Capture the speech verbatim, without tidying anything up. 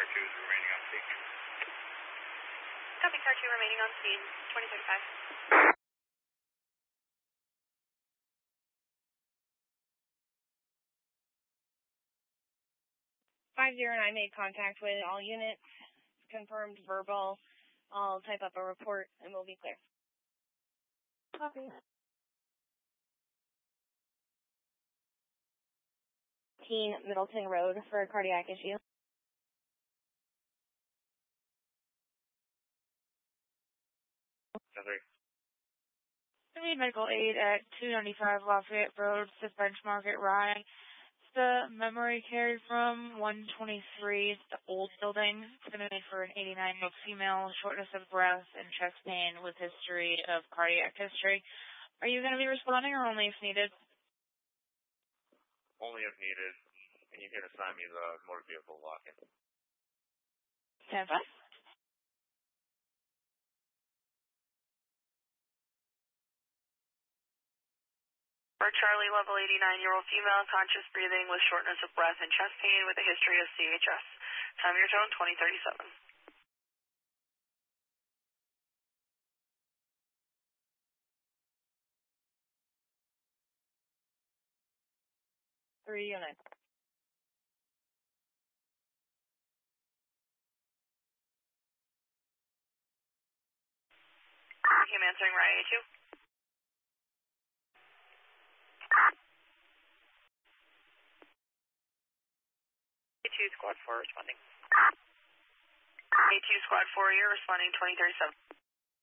Car two is remaining on scene. Copy, Car two remaining on scene, twenty thirty-five. five zero nine made contact with all units, confirmed verbal. I'll type up a report and we'll be clear. Copy. Middleton Road for a cardiac issue. ten three. I need medical aid at two ninety-five Lafayette Road, Fifth Benchmark at Rye. It's the memory carried from one twenty-three, it's the old building. It's going to be for an eighty-nine-year-old female, shortness of breath and chest pain with history of cardiac history. Are you going to be responding or only if needed? Only if needed. And you can assign me the motor vehicle lock-in. Stand by. For Charlie, level eighty-nine-year-old female, conscious breathing with shortness of breath and chest pain with a history of C H S. Time of your tone, twenty thirty-seven. Three units. Him answering Rye A two. A two Squad four responding. A two Squad four, you're responding twenty thirty-seven.